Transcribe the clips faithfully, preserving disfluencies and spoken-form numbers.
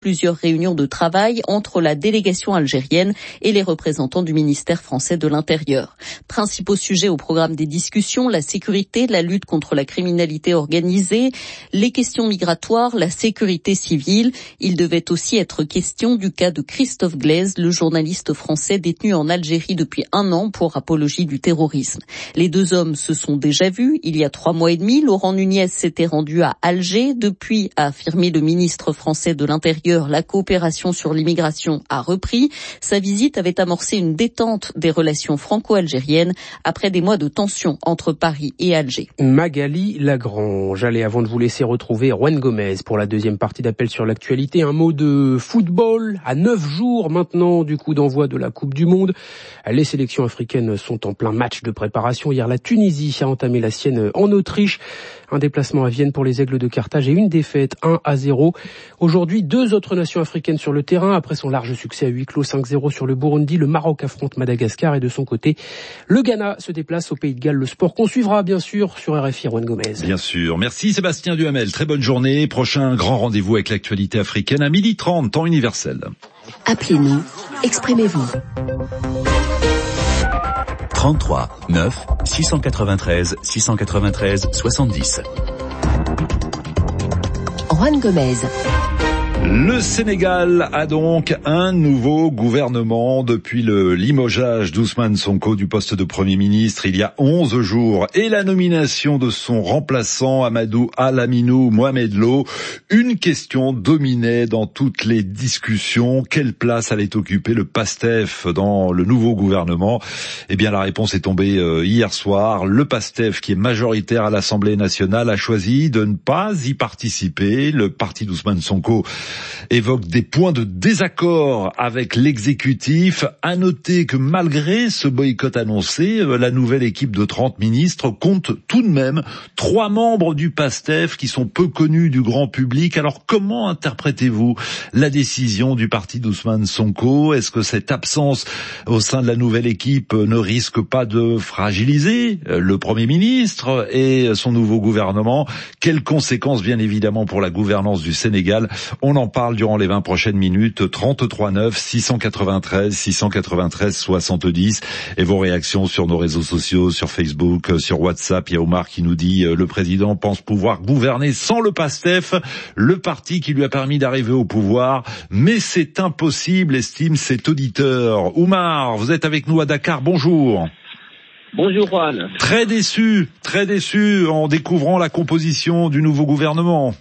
Plusieurs réunions de travail entre la délégation algérienne et les représentants du ministère français de l'Intérieur. Principaux sujets au programme des discussions, la sécurité, la lutte contre la criminalité organisée, les questions migratoires, la sécurité civile. Il devait aussi être question du cas de Christophe Glaise, le journaliste français détenu en Algérie depuis un an pour apologie du terrorisme. Les deux hommes se sont déjà vus il y a trois mois et demi. Laurent Nunez s'était rendu à Alger. Depuis, a affirmé le ministre français de l'Intérieur, la coopération sur l'immigration a repris. Sa visite avait amorcé une détente des relations franco-algériennes après des mois de tension entre Paris et Alger. Magali Lagrange. Allez, avant de vous laisser retrouver Juan Gomez pour la deuxième partie d'Appel sur l'actualité, un mot de football. À neuf jours maintenant du coup d'envoi de la Coupe du Monde, les sélections africaines sont en plein match de préparation. Hier, la Tunisie a entamé la sienne en Autriche. Un déplacement à Vienne pour les Aigles de Carthage et une défaite un à zéro. Aujourd'hui, deux autres nations africaines sur le terrain. Après son large succès à huis clos cinq zéro sur le Burundi, le Maroc affronte Madagascar et de son côté, le Ghana se déplace au Pays de Galles. Le sport qu'on suivra bien sûr sur R F I. Juan Gomez. Bien sûr. Merci Sébastien Duhamel. Très bonne journée. Prochain grand rendez-vous avec l'actualité africaine à midi trente, temps universel. Appelez-nous, exprimez-vous. trente-trois neuf six cent quatre-vingt-treize six cent quatre-vingt-treize soixante-dix. Juan Gomez. Le Sénégal a donc un nouveau gouvernement depuis le limogeage d'Ousmane Sonko du poste de Premier ministre il y a onze jours et la nomination de son remplaçant Amadou Al-Aminou Mohamed Lo. Une question dominait dans toutes les discussions. Quelle place allait occuper le PASTEF dans le nouveau gouvernement? Eh bien, la réponse est tombée euh, hier soir. Le PASTEF, qui est majoritaire à l'Assemblée nationale, a choisi de ne pas y participer. Le parti d'Ousmane Sonko évoque des points de désaccord avec l'exécutif. À noter que malgré ce boycott annoncé, la nouvelle équipe de trente ministres compte tout de même trois membres du PASTEF qui sont peu connus du grand public. Alors comment interprétez-vous la décision du parti d'Ousmane Sonko? Est-ce que cette absence au sein de la nouvelle équipe ne risque pas de fragiliser le Premier ministre et son nouveau gouvernement? Quelles conséquences bien évidemment pour la gouvernance du Sénégal? On en parle durant les vingt prochaines minutes. Trente-trois neuf six cent quatre-vingt-treize six cent quatre-vingt-treize soixante-dix et vos réactions sur nos réseaux sociaux, sur Facebook, sur WhatsApp. Il y a Omar qui nous dit euh, le président pense pouvoir gouverner sans le PASTEF, le parti qui lui a permis d'arriver au pouvoir, mais c'est impossible, estime cet auditeur. Omar, vous êtes avec nous à Dakar, bonjour. Bonjour Juan. Très déçu, très déçu en découvrant la composition du nouveau gouvernement.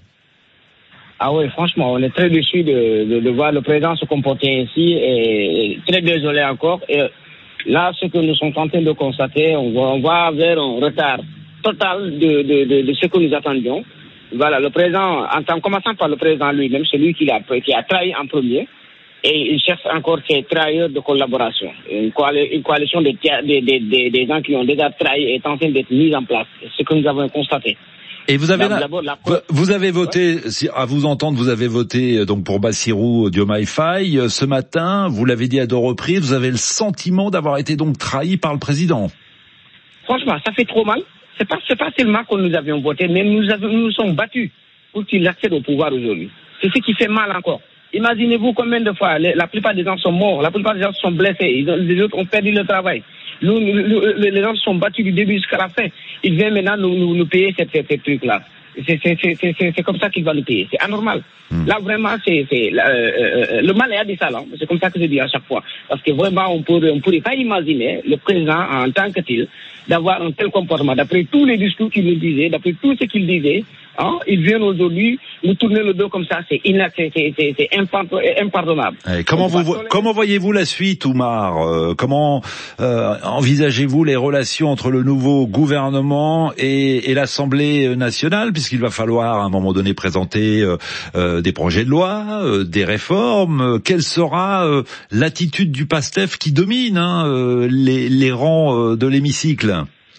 Ah oui, franchement, on est très déçus de, de, de voir le président se comporter ainsi et très désolé encore. Et là, ce que nous sommes en train de constater, on va, on va vers un retard total de, de, de, de ce que nous attendions. Voilà, le président, en commençant par le président lui-même, c'est lui qui a, qui a trahi en premier. Et il cherche encore ces trahilleurs de collaboration. Une, coali- une coalition des de, de, de, de gens qui ont déjà trahi est en train d'être mise en place. C'est ce que nous avons constaté. Et vous avez, la, la... vous avez voté, à vous entendre, vous avez voté donc pour Bassirou Diomaye Faye ce matin. Vous l'avez dit à deux reprises. Vous avez le sentiment d'avoir été donc trahi par le président. Franchement, ça fait trop mal. C'est pas, c'est pas seulement que nous avions voté, mais nous avons, nous nous sommes battus pour qu'il accède au pouvoir aujourd'hui. C'est ce qui fait mal encore. Imaginez-vous combien de fois les, la plupart des gens sont morts, la plupart des gens sont blessés, ils ont, les autres ont perdu le travail. Nous, nous, nous, les gens sont battus du début jusqu'à la fin. Ils viennent maintenant nous, nous, nous payer ces, ces, ces trucs-là. C'est, c'est, c'est, c'est, c'est comme ça qu'il va nous payer. C'est anormal. Mmh. Là, vraiment, c'est, c'est euh, euh, le mal est abyssal. Hein. C'est comme ça que je dis à chaque fois. Parce que vraiment, on pourrait, on pourrait pas imaginer le président en tant que tel d'avoir un tel comportement. D'après tous les discours qu'il nous disait, d'après tout ce qu'il disait, hein, il vient aujourd'hui nous tourner le dos comme ça. C'est inaccessible, c'est, c'est, c'est impardonnable. Et comment vous, vo- comment voyez-vous la suite, Oumar? euh, Comment euh, envisagez-vous les relations entre le nouveau gouvernement et, et l'Assemblée nationale, puisqu'il va falloir à un moment donné présenter euh, euh, des projets de loi, euh, des réformes? Quelle sera euh, l'attitude du PASTEF qui domine hein, euh, les, les rangs euh, de l'hémicycle?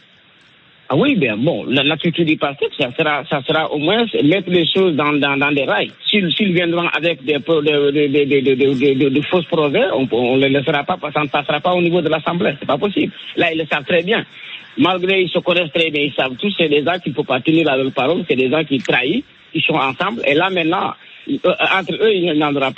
Ah oui, bien bon, l'attitude du PASTEF, ça sera, ça sera au moins mettre les choses dans, dans, dans des rails. S'ils, s'ils viendront avec des, de, de, de, de, de, de, de fausses projets, on ne les laissera pas, ça ne passera pas au niveau de l'Assemblée. C'est pas possible. Là, ils le savent très bien. Malgré ils se connaissent très bien, ils savent tous, c'est des gens qui ne peuvent pas tenir la parole, c'est des gens qui trahissent, ils sont ensemble. Et là, maintenant, entre eux, il n'y en aura pas.